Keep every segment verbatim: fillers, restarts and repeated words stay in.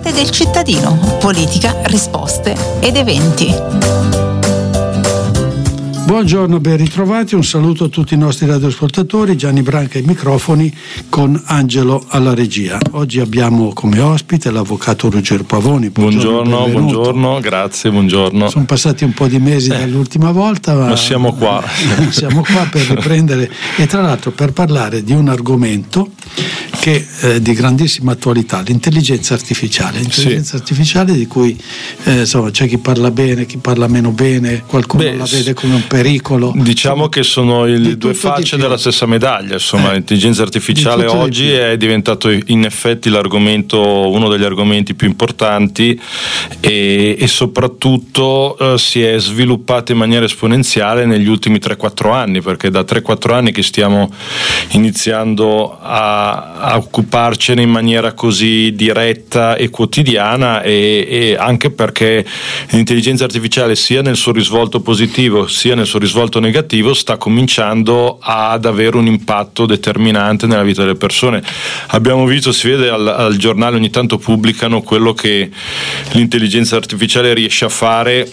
parte del cittadino, politica, risposte ed eventi. Buongiorno, ben ritrovati, un saluto a tutti i nostri radioascoltatori, Gianni Branca ai microfoni con Angelo alla regia. Oggi abbiamo come ospite l'avvocato Ruggero Pavoni. Buongiorno, buongiorno, buongiorno, grazie, buongiorno. Sono passati un po' di mesi eh, dall'ultima volta, ma, ma siamo qua. Siamo qua per riprendere e tra l'altro per parlare di un argomento che è di grandissima attualità, l'intelligenza artificiale. L'intelligenza sì. artificiale di cui eh, insomma c'è chi parla bene, chi parla meno bene, qualcuno Beh, la vede come un pericolo. Diciamo che sono le due facce della stessa medaglia, insomma, eh, l'intelligenza artificiale oggi è diventato in effetti l'argomento, uno degli argomenti più importanti e, e soprattutto eh, si è sviluppata in maniera esponenziale negli ultimi tre quattro anni, perché da tre quattro anni che stiamo iniziando a, a occuparcene in maniera così diretta e quotidiana e, e anche perché l'intelligenza artificiale sia nel suo risvolto positivo sia nel suo risvolto negativo sta cominciando ad avere un impatto determinante nella vita delle persone. Abbiamo visto, si vede al, al giornale ogni tanto pubblicano quello che l'intelligenza artificiale riesce a fare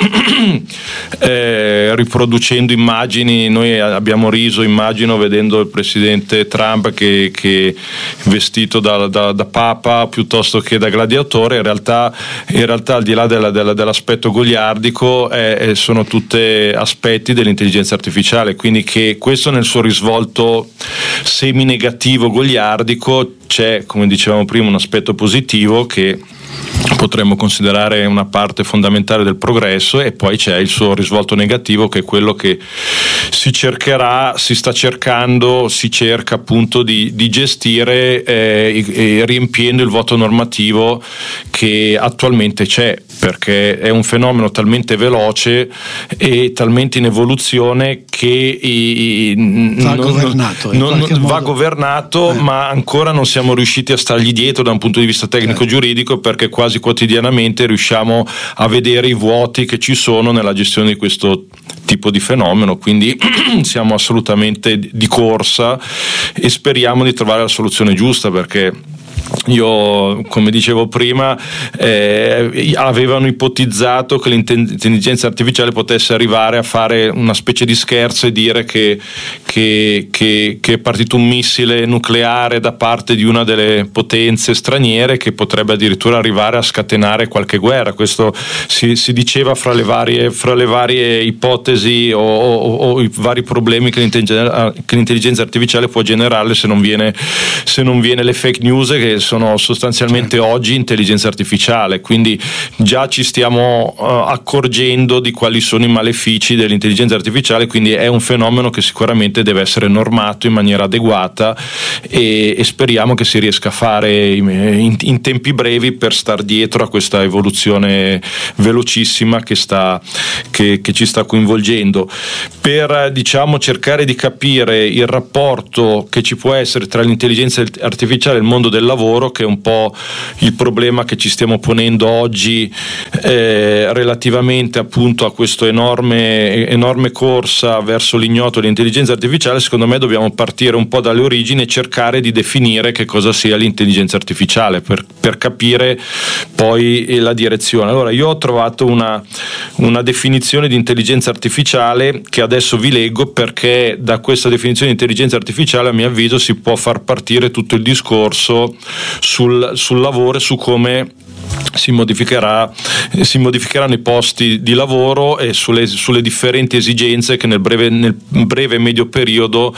eh, riproducendo immagini. Noi abbiamo riso, immagino, vedendo il presidente Trump che, che vestito da, da, da papa piuttosto che da gladiatore. In realtà, in realtà al di là della, della, dell'aspetto goliardico eh, sono tutte aspetti dell'intelligenza artificiale, quindi che questo nel suo risvolto semi-negativo goliardico c'è, come dicevamo prima, un aspetto positivo che potremmo considerare una parte fondamentale del progresso, e poi c'è il suo risvolto negativo che è quello che si cercherà, si sta cercando, si cerca appunto di, di gestire eh, e, riempiendo il vuoto normativo che attualmente c'è, perché è un fenomeno talmente veloce e talmente in evoluzione che i, va non, governato, non, non, va governato eh. ma ancora non siamo riusciti a stargli dietro da un punto di vista tecnico-giuridico, eh. perché quasi quotidianamente riusciamo a vedere i vuoti che ci sono nella gestione di questo tipo di fenomeno, quindi siamo assolutamente di corsa e speriamo di trovare la soluzione giusta, perché io, come dicevo prima, eh, avevano ipotizzato che l'intelligenza artificiale potesse arrivare a fare una specie di scherzo e dire che, che, che, che è partito un missile nucleare da parte di una delle potenze straniere che potrebbe addirittura arrivare a scatenare qualche guerra. Questo si, si diceva fra le varie, fra le varie ipotesi o, o, o i vari problemi che l'intelligenza, che l'intelligenza artificiale può generare se non viene, se non viene le fake news, che sono sostanzialmente certo. oggi intelligenza artificiale, quindi già ci stiamo uh, accorgendo di quali sono i malefici dell'intelligenza artificiale, quindi è un fenomeno che sicuramente deve essere normato in maniera adeguata e, e speriamo che si riesca a fare in, in tempi brevi per star dietro a questa evoluzione velocissima che, sta, che, che ci sta coinvolgendo, per diciamo cercare di capire il rapporto che ci può essere tra l'intelligenza artificiale e il mondo del lavoro, che è un po' il problema che ci stiamo ponendo oggi eh, relativamente appunto a questa enorme, enorme corsa verso l'ignoto dell'intelligenza artificiale. Secondo me dobbiamo partire un po' dalle origini e cercare di definire che cosa sia l'intelligenza artificiale per, per capire poi la direzione. Allora, io ho trovato una, una definizione di intelligenza artificiale che adesso vi leggo, perché da questa definizione di intelligenza artificiale a mio avviso si può far partire tutto il discorso sul, sul lavoro e su come si modificherà si modificheranno i posti di lavoro e sulle, sulle differenti esigenze che nel breve, nel breve e medio periodo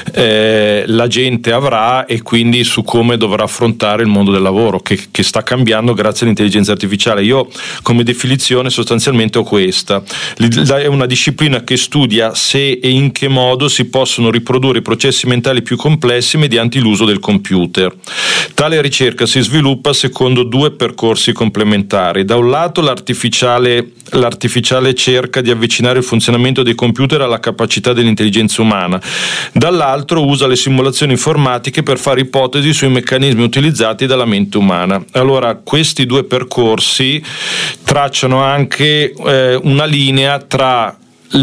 eh, la gente avrà, e quindi su come dovrà affrontare il mondo del lavoro che, che sta cambiando grazie all'intelligenza artificiale. Io come definizione sostanzialmente ho questa: è una disciplina che studia se e in che modo si possono riprodurre i processi mentali più complessi mediante l'uso del computer. Tale ricerca si sviluppa secondo due percorsi complementari. Da un lato l'artificiale, l'artificiale cerca di avvicinare il funzionamento dei computer alla capacità dell'intelligenza umana, dall'altro usa le simulazioni informatiche per fare ipotesi sui meccanismi utilizzati dalla mente umana. Allora, questi due percorsi tracciano anche eh, una linea tra Le,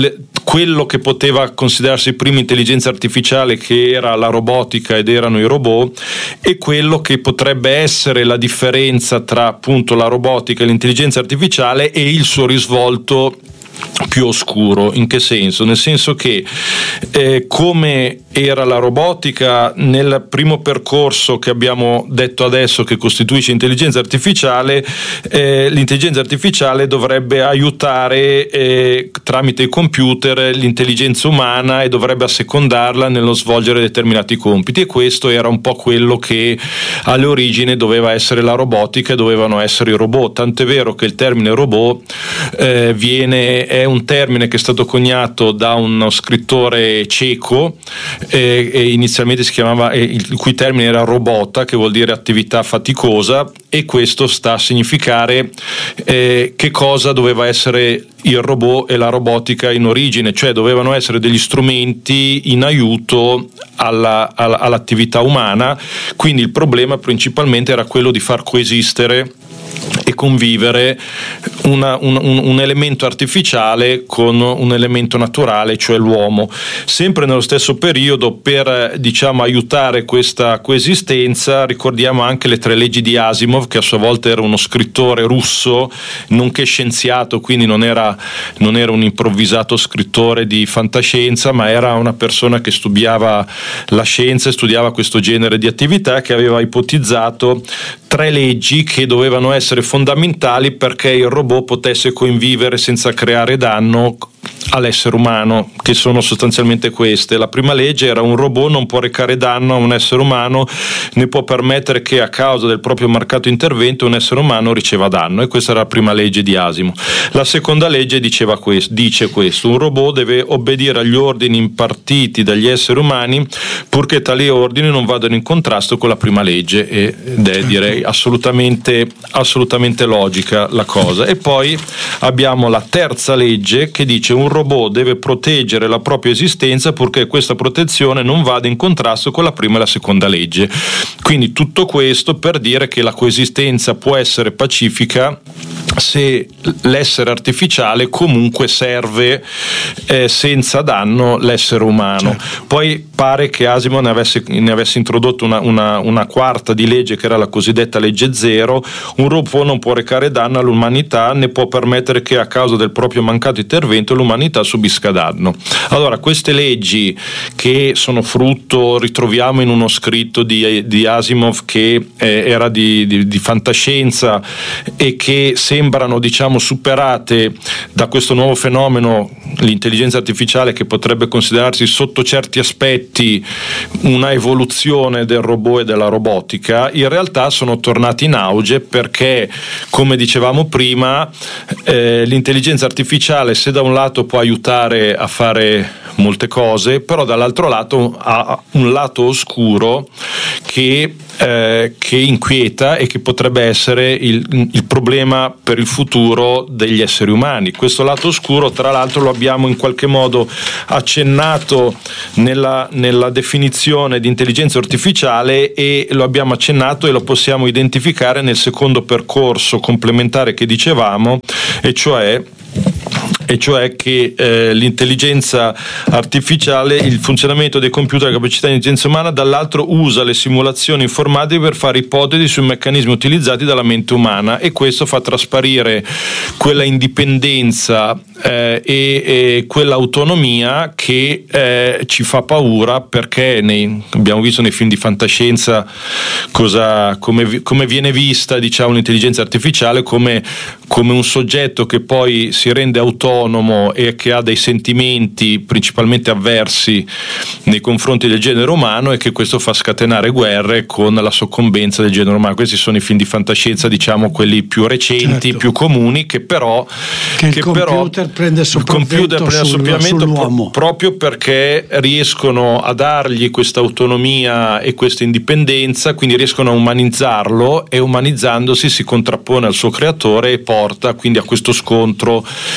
quello che poteva considerarsi prima intelligenza artificiale, che era la robotica ed erano i robot, e quello che potrebbe essere la differenza tra appunto la robotica e l'intelligenza artificiale e il suo risvolto più oscuro. In che senso? Nel senso che eh, come era la robotica nel primo percorso che abbiamo detto adesso, che costituisce intelligenza artificiale, eh, l'intelligenza artificiale dovrebbe aiutare eh, tramite i computer l'intelligenza umana e dovrebbe assecondarla nello svolgere determinati compiti, e questo era un po' quello che alle origini doveva essere la robotica e dovevano essere i robot. Tant'è vero che il termine robot eh, viene è un termine che è stato coniato da uno scrittore ceco eh, e inizialmente si chiamava, eh, il cui termine era robota, che vuol dire attività faticosa, e questo sta a significare eh, che cosa doveva essere il robot e la robotica in origine, cioè dovevano essere degli strumenti in aiuto alla, alla, all'attività umana. Quindi il problema principalmente era quello di far coesistere e convivere una, un, un, un elemento artificiale con un elemento naturale, cioè l'uomo. Sempre nello stesso periodo, per diciamo aiutare questa coesistenza, ricordiamo anche le tre leggi di Asimov, che a sua volta era uno scrittore russo, nonché scienziato, quindi non era, non era un improvvisato scrittore di fantascienza, ma era una persona che studiava la scienza e studiava questo genere di attività, che aveva ipotizzato tre leggi che dovevano essere fondamentali perché il robot potesse convivere senza creare danno all'essere umano, che sono sostanzialmente queste. La prima legge era: un robot non può recare danno a un essere umano, né può permettere che a causa del proprio marcato intervento un essere umano riceva danno, e questa era la prima legge di Asimov. La seconda legge diceva questo, dice questo: un robot deve obbedire agli ordini impartiti dagli esseri umani purché tali ordini non vadano in contrasto con la prima legge, ed è, direi, assolutamente, assolutamente logica la cosa. E poi abbiamo la terza legge, che dice: un robot deve proteggere la propria esistenza purché questa protezione non vada in contrasto con la prima e la seconda legge. Quindi tutto questo per dire che la coesistenza può essere pacifica se l'essere artificiale comunque serve eh, senza danno l'essere umano. Certo. Poi pare che Asimov ne avesse, ne avesse introdotto una, una, una quarta di legge, che era la cosiddetta legge zero: un robot non può recare danno all'umanità, né può permettere che a causa del proprio mancato intervento l'umanità subisca danno. Allora, queste leggi, che sono frutto, ritroviamo in uno scritto di, di Asimov che eh, era di, di, di fantascienza, e che sembrano diciamo superate da questo nuovo fenomeno, l'intelligenza artificiale, che potrebbe considerarsi sotto certi aspetti una evoluzione del robot e della robotica, in realtà sono tornati in auge perché, come dicevamo prima, eh, l'intelligenza artificiale, se da un lato può aiutare a fare molte cose, però dall'altro lato ha un lato oscuro che, eh, che inquieta e che potrebbe essere il, il problema per il futuro degli esseri umani. Questo lato oscuro, tra l'altro, lo abbiamo in qualche modo accennato nella, nella definizione di intelligenza artificiale, e lo abbiamo accennato e lo possiamo identificare nel secondo percorso complementare che dicevamo, e cioè e cioè che eh, l'intelligenza artificiale, il funzionamento dei computer, la capacità di intelligenza umana, dall'altro usa le simulazioni informatiche per fare ipotesi sui meccanismi utilizzati dalla mente umana, e questo fa trasparire quella indipendenza eh, e, e quella autonomia che eh, ci fa paura, perché nei, abbiamo visto nei film di fantascienza cosa, come, come viene vista diciamo l'intelligenza artificiale, come, come un soggetto che poi si rende autonomo e che ha dei sentimenti principalmente avversi nei confronti del genere umano, e che questo fa scatenare guerre con la soccombenza del genere umano. Questi sono i film di fantascienza, diciamo quelli più recenti, certo, più comuni, che però che, che il computer però, prende sopravvento sul, sull'uomo, proprio perché riescono a dargli questa autonomia e questa indipendenza, quindi riescono a umanizzarlo, e umanizzandosi si contrappone al suo creatore e porta quindi a questo scontro di due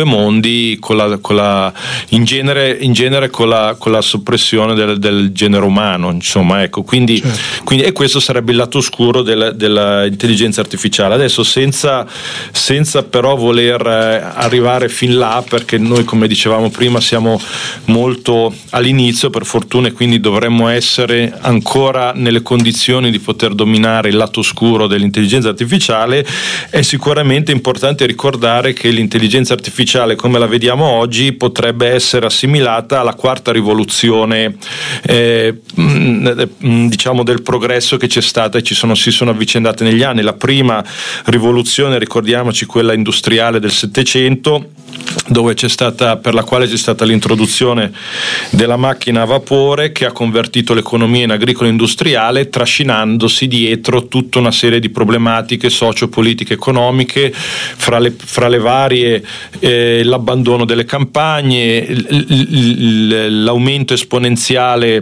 mondi, con la, con la, in genere, in genere con la, con la soppressione del, del genere umano, insomma, ecco, quindi, certo. quindi e questo sarebbe il lato oscuro del, dell'intelligenza artificiale. Adesso senza, senza però voler arrivare fin là, perché noi, come dicevamo prima, siamo molto all'inizio, per fortuna, e quindi dovremmo essere ancora nelle condizioni di poter dominare il lato oscuro dell'intelligenza artificiale. È sicuramente importante ricordare che l'intelligenza artificiale, come la vediamo oggi, potrebbe essere assimilata alla quarta rivoluzione eh, diciamo del progresso che c'è stata e ci sono, si sono avvicendate negli anni. La prima rivoluzione, ricordiamoci, quella industriale del Settecento, dove c'è stata, per la quale c'è stata l'introduzione della macchina a vapore, che ha convertito l'economia in agricola industriale, trascinandosi dietro tutta una serie di problematiche sociopolitiche, economiche, fra le, fra le varie eh, l'abbandono delle campagne, l'aumento esponenziale,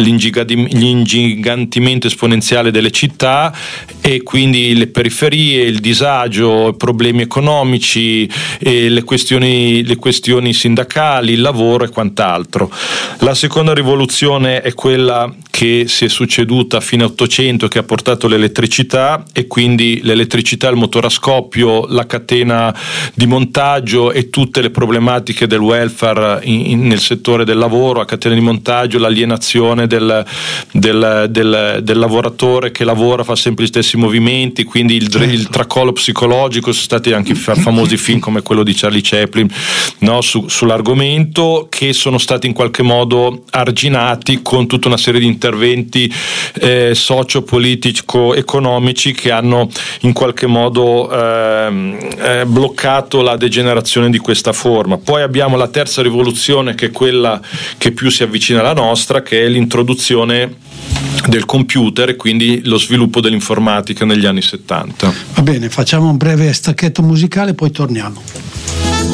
l'ingigantimento esponenziale delle città, e quindi le periferie, il disagio, i problemi economici, e le questioni, le questioni sindacali, il lavoro e quant'altro. La seconda rivoluzione è quella che si è succeduta a fine Ottocento, che ha portato l'elettricità, e quindi l'elettricità, il motore a scoppio, la catena di montaggio e tutte le problematiche del welfare in, in, nel settore del lavoro, a catena di montaggio, l'alienazione del, del, del, del lavoratore che lavora, fa sempre gli stessi movimenti, quindi il, certo. il tracollo psicologico. Sono stati anche famosi film come quello di Charlie Chaplin, no, su, sull'argomento, che sono stati in qualche modo arginati con tutta una serie di interventi eh, socio-politico-economici che hanno in qualche modo eh, eh, bloccato la degenerazione di questa forma. Poi abbiamo la terza rivoluzione, che è quella che più si avvicina alla nostra, che è l'introduzione del computer e quindi lo sviluppo dell'informatica negli anni settanta. Va bene, facciamo un breve stacchetto musicale, poi torniamo.